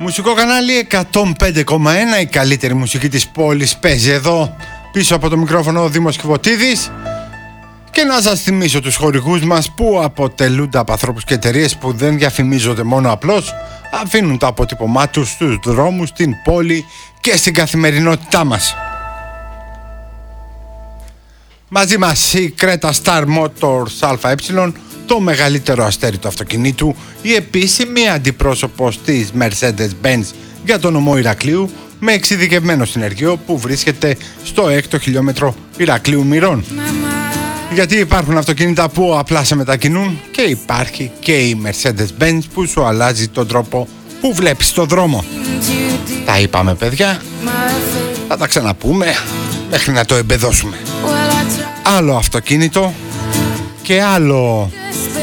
Μουσικό κανάλι 105,1, η καλύτερη μουσική της πόλης παίζει εδώ. Πίσω από το μικρόφωνο ο Δήμος Κιβωτίδης. Και να σας θυμίσω τους χορηγούς μας που αποτελούνται από ανθρώπους και εταιρείες που δεν διαφημίζονται μόνο απλώς, αφήνουν το αποτύπωμά τους στους δρόμους, στην πόλη και στην καθημερινότητά μας. Μαζί μας η Creta Star Motors ΑΕ, το μεγαλύτερο αστέρι του αυτοκινήτου, η επίσημη αντιπρόσωπος της Mercedes-Benz για τον νομό Ηρακλείου, με εξειδικευμένο συνεργείο που βρίσκεται στο 6ο χιλιόμετρο Ηρακλείου Μυρών. Γιατί υπάρχουν αυτοκίνητα που απλά σε μετακινούν και υπάρχει και η Mercedes-Benz που σου αλλάζει τον τρόπο που βλέπεις τον δρόμο. Τα είπαμε, παιδιά, θα τα ξαναπούμε μέχρι να το εμπεδώσουμε. Άλλο αυτοκίνητο και άλλο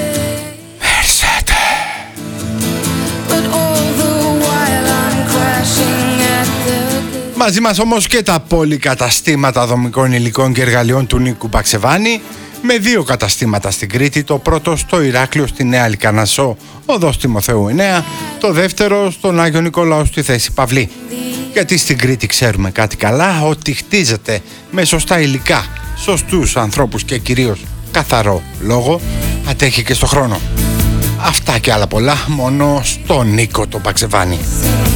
μαζί μας όμως και τα πολυκαταστήματα δομικών υλικών και εργαλειών του Νίκου Μπαξεβάνη, με 2 καταστήματα στην Κρήτη, το πρώτο στο Ηράκλειο στη Νέα Λυκανασσό, οδός Τιμοθέου 9, το δεύτερο στον Άγιο Νικολάου στη θέση Παυλή. Γιατί στην Κρήτη ξέρουμε κάτι καλά, ότι χτίζεται με σωστά υλικά, σωστούς ανθρώπους και κυρίως καθαρό λόγο, αντέχει και στο χρόνο. Αυτά και άλλα πολλά μόνο στον Νίκο τον Μπαξεβάνη.